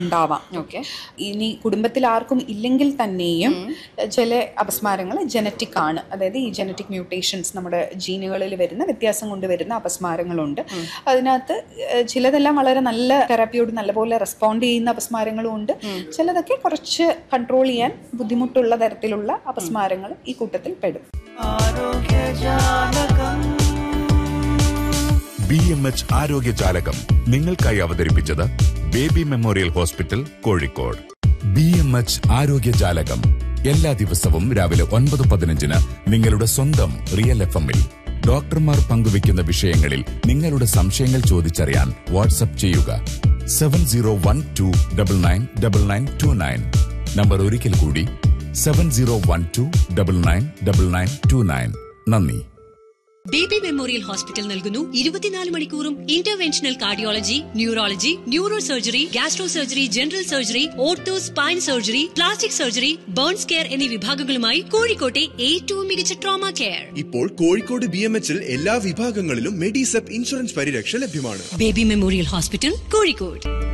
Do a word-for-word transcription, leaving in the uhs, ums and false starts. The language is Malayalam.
ഉണ്ടാവാം. ഓക്കെ, ഇനി കുടുംബത്തിൽ ആർക്കും ഇല്ലെങ്കിൽ തന്നെയും ചില അപസ്മാരങ്ങൾ ജനറ്റിക് ആണ്. അതായത് ഈ ജനറ്റിക് മ്യൂട്ടേഷൻസ് നമ്മുടെ ജീനുകളിൽ വരുന്ന വ്യത്യാസം കൊണ്ട് വരുന്ന അപസ്മാരങ്ങളുണ്ട്. അതിനകത്ത് ചിലതെല്ലാം വളരെ നല്ല തെറാപ്പിയോട് നല്ലപോലെ റെസ്പോണ്ട് ചെയ്യുന്ന അപസ്മാരങ്ങളും ഉണ്ട്. ചിലതൊക്കെ കുറച്ച് കൺട്രോൾ ചെയ്യാൻ ബുദ്ധിമുട്ടുള്ള തരത്തിലുള്ള അപസ്മാരങ്ങൾ ഈ കൂട്ടത്തിൽ പെടും. ബി എം എച്ച് ആരോഗ്യജാലകം നിങ്ങൾക്കായി അവതരിപ്പിച്ചത് baby memorial hospital, Kozhikode. B M H ആരോഗ്യജാലകം എല്ലാ ദിവസവും രാവിലെ ഒൻപത് പതിനഞ്ചിന് നിങ്ങളുടെ സ്വന്തം റിയൽ എഫ് എമ്മിൽ. ഡോക്ടർമാർ പങ്കുവയ്ക്കുന്ന വിഷയങ്ങളിൽ നിങ്ങളുടെ സംശയങ്ങൾ ചോദിച്ചറിയാൻ വാട്സ്ആപ്പ് ചെയ്യുക seven zero one two double nine double nine to nine. Number ഒരിക്കൽ കൂടി seven zero one two double nine double nine to nine. നന്ദി. ബേബി മെമ്മോറിയൽ ഹോസ്പിറ്റൽ നൽകുന്നു ഇരുപത്തിനാല് മണിക്കൂറും interventional cardiology, neurology, neuro surgery, gastro surgery, general surgery, ortho spine surgery, plastic surgery, burns care എന്നീ വിഭാഗങ്ങളുമായി കോഴിക്കോട്ടെ ഏറ്റവും മികച്ച ട്രോമ കെയർ. ഇപ്പോൾ കോഴിക്കോട് ബി എം എച്ചിൽ എല്ലാ വിഭാഗങ്ങളിലും മെഡിസെപ്പ് ഇൻഷുറൻസ് പരിരക്ഷ ലഭ്യമാണ്. Baby memorial hospital, Kozhikode.